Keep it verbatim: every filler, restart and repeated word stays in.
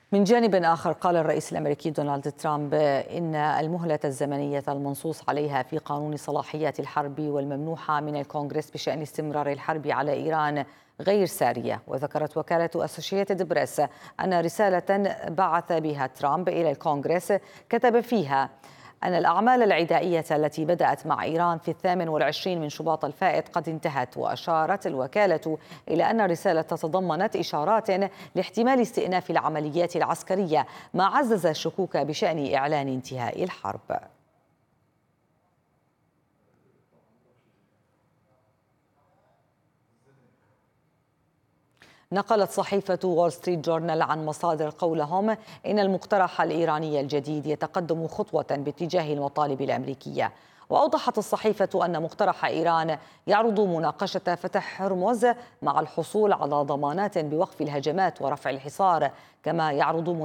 من جانب آخر، قال الرئيس الأمريكي دونالد ترامب إن المهلة الزمنية المنصوص عليها في قانون صلاحيات الحرب والممنوحة من الكونغرس بشأن استمرار الحرب على إيران غير سارية. وذكرت وكالة أسوشيتد بريس أن رسالة بعث بها ترامب إلى الكونغرس كتب فيها أن الأعمال العدائية التي بدأت مع إيران في الثامن والعشرين من شباط الفائت قد انتهت. وأشارت الوكالة إلى أن الرسالة تضمنت إشارات لاحتمال استئناف العمليات العسكرية، ما عزز الشكوك بشأن إعلان انتهاء الحرب. نقلت صحيفة وول ستريت جورنال عن مصادر قولهم إن المقترح الإيراني الجديد يتقدم خطوة باتجاه المطالب الأمريكية. وأوضحت الصحيفة أن مقترح إيران يعرض مناقشة فتح هرمز مع الحصول على ضمانات بوقف الهجمات ورفع الحصار، كما يعرض